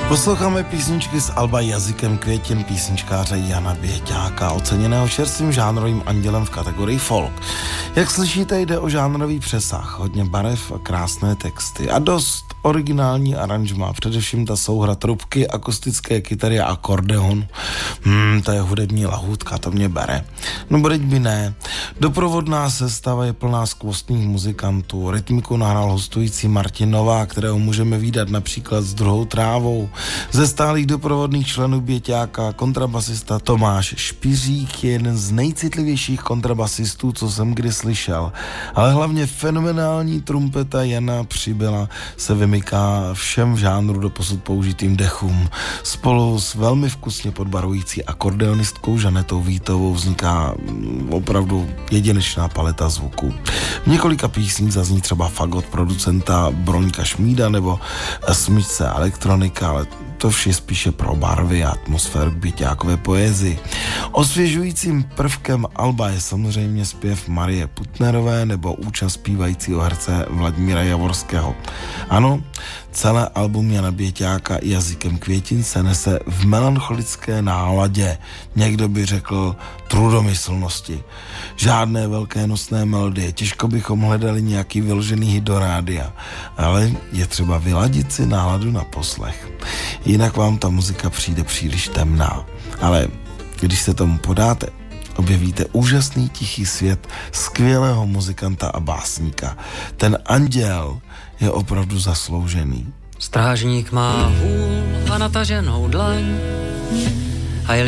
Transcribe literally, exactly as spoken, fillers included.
Posloucháme písničky z alba Jazykem květin písničkáře Jana Běťáka, oceněného čerstvým žánrovým andělem v kategorii folk. Jak slyšíte, jde o žánrový přesah, hodně barev a krásné texty a dost originální aranžma, především ta souhra trubky, akustické kytary a akordeon. Hmm, to je hudební lahůdka, to mě bere. No bodeť by ne. Doprovodná sestava je plná skvostných muzikantů. Rytmiku nahrál hostující Martin Novák, kterého můžeme vídat například s Druhou trávou. Ze stálých doprovodných členů Běťáka kontrabasista Tomáš Špiřík je jeden z nejcitlivějších kontrabasistů, co jsem kdy slyšel. Ale hlavně fenomenální trumpeta Jana Přibyla se vymyká všem v žánru doposud použitým dechům. Spolu s velmi vkusně podbarující akordeonistkou Žanetou Vítovou vzniká opravdu jedinečná paleta zvuků. V několika písních zazní třeba fagot producenta Broňka Šmída nebo smyčce elektronika, ale to vše spíše pro barvy a atmosféru k Běťákové poezii. Osvěžujícím prvkem alba je samozřejmě zpěv Marie Putnerové nebo účast zpívajícího herce Vladimíra Javorského. Ano, celé album Jana Běťáka Jazykem květin se nese v melancholické náladě, někdo by řekl trudomyslnosti. Žádné velké nosné melodie, těžko bychom hledali nějaký vyložený hit do rádia, ale je třeba vyladit si náladu na poslech. Jinak vám ta muzika přijde příliš temná. Ale když se tomu podáte, objevíte úžasný tichý svět skvělého muzikanta a básníka. Ten anděl je opravdu zasloužený. Strážník má hůl a nataženou dlaň,